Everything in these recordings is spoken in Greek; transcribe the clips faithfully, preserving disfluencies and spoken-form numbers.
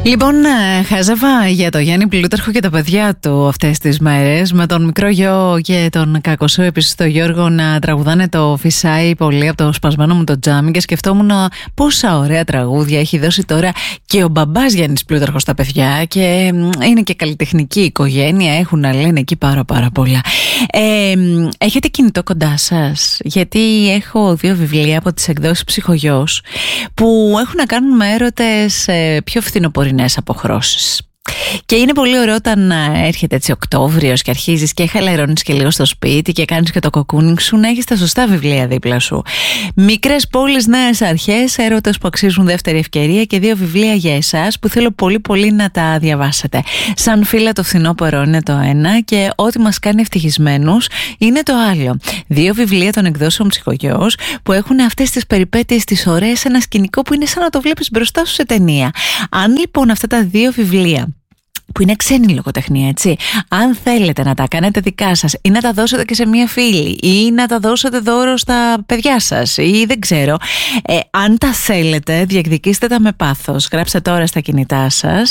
Λοιπόν, χάζευα για το Γιάννη Πλούταρχο και τα παιδιά του αυτές τις μέρες, με τον μικρό γιο και τον κακοσό επίσης τον Γιώργο να τραγουδάνε το Φυσάει πολύ από το σπασμένο μου το τζάμι, και σκεφτόμουν πόσα ωραία τραγούδια έχει δώσει τώρα και ο μπαμπάς Γιάννης Πλούταρχος στα παιδιά, και είναι και καλλιτεχνική οικογένεια, έχουν να λένε εκεί πάρα πάρα πολλά. Ε, έχετε κινητό κοντά σας? Γιατί έχω δύο βιβλία από τις εκδόσεις Ψυχογιός που έχουν να κάνουν με έρωτες πιο φθινοπορεινές αποχρώσεις. Και είναι πολύ ωραίο όταν έρχεται έτσι Οκτώβριος και αρχίζεις και χαλαρώνεις και λίγο στο σπίτι και κάνεις και το κοκκούνινγκ σου, να έχεις τα σωστά βιβλία δίπλα σου. Μικρές πόλεις, νέες αρχές, έρωτες που αξίζουν δεύτερη ευκαιρία, και δύο βιβλία για εσάς που θέλω πολύ πολύ να τα διαβάσετε. Σαν φύλλα το φθινόπωρο είναι το ένα, και ό,τι μας κάνει ευτυχισμένους είναι το άλλο. Δύο βιβλία των εκδόσεων Ψυχογιός που έχουν αυτές τις περιπέτειες τις ωραίες, ένα σκηνικό που είναι σαν να το βλέπεις μπροστά σου σε ταινία. Αν λοιπόν αυτά τα δύο βιβλία, που είναι ξένη λογοτεχνία, έτσι, αν θέλετε να τα κάνετε δικά σας ή να τα δώσετε και σε μία φίλη ή να τα δώσετε δώρο στα παιδιά σας ή δεν ξέρω, ε, αν τα θέλετε, διεκδικήστε τα με πάθος. Γράψτε τώρα στα κινητά σας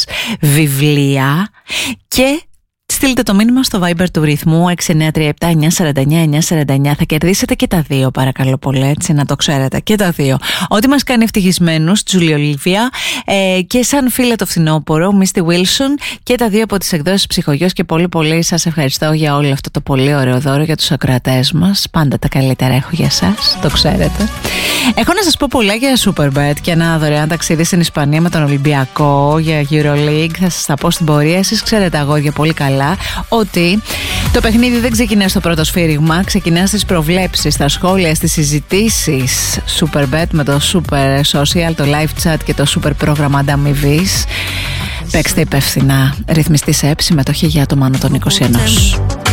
βιβλία και στείλτε το μήνυμα στο Viber του ρυθμού έξι εννιά τρία επτά εννιά τέσσερα εννιά εννιά τέσσερα εννιά. Θα κερδίσετε και τα δύο, παρακαλώ πολύ, έτσι, να το ξέρετε, και τα δύο. Ό,τι μας κάνει ευτυχισμένους, Τζούλη Ολίβια, ε, και σαν φίλε το φθινόπωρο, Μίστη Βίλσον, και τα δύο από τις εκδόσεις Ψυχογιός. Και πολύ πολύ σας ευχαριστώ για όλο αυτό το πολύ ωραίο δώρο για τους ακροατές μας. Πάντα τα καλύτερα έχω για σας, το ξέρετε. Έχω να σας πω πολλά για Superbet και ένα δωρεάν ταξίδι στην Ισπανία με τον Ολυμπιακό για EuroLeague. Θα σας τα πω στην πορεία. Εσείς ξέρετε, αγόρια, πολύ καλά ότι το παιχνίδι δεν ξεκινάει στο πρώτο σφύριγμα, ξεκινάει στις προβλέψεις, στα σχόλια, στις συζητήσεις. Superbet με το Super Social, το Live Chat και το Super πρόγραμμα ανταμοιβής. Παίξτε υπεύθυνα. Ρυθμιστή σε ΕΠ, συμμετοχή για άτομα άνω των είκοσι ενός.